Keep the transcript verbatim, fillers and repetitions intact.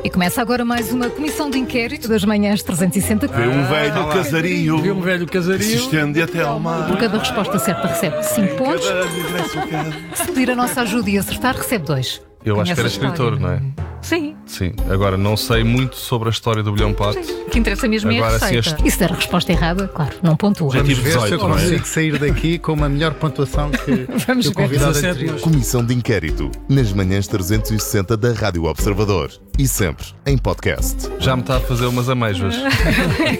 E começa agora mais uma comissão de inquérito das manhãs trezentos e sessenta. Vê um velho Ah, casario, Vê um velho que casario. se estende até ao mar. Por cada resposta certa recebe cinco pontos. Cada regresso a casa. Se pedir a nossa ajuda e acertar, recebe dois. Eu acho que era Conhece a escritor, não é? Sim, Sim. Agora, não sei muito sobre a história do Bilhão Pato. o que interessa mesmo é a Agora, se receita. este- E se der a resposta errada, claro, não pontua. Já tive Vamos ver se eu dezoito, não é? consigo sair daqui com uma melhor pontuação que, Vamos que o ver. convidado dezassete, anterior. mas- Comissão de Inquérito, nas manhãs trezentos e sessenta da Rádio Observador e sempre em podcast. Já me está a fazer umas amêijoas.